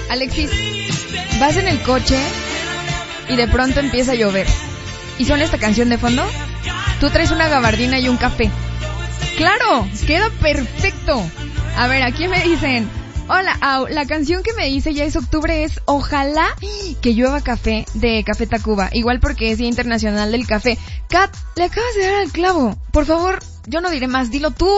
Alexis, vas en el coche y de pronto empieza a llover. ¿Y suena esta canción de fondo? Tú traes una gabardina y un café. ¡Claro! ¡Queda perfecto! A ver, aquí me dicen... Hola, Au, la canción que me dice ya es octubre es Ojalá que llueva café de Café Tacuba. Igual porque es Día Internacional del Café. Kat, le acabas de dar al clavo. Por favor, yo no diré más, dilo tú.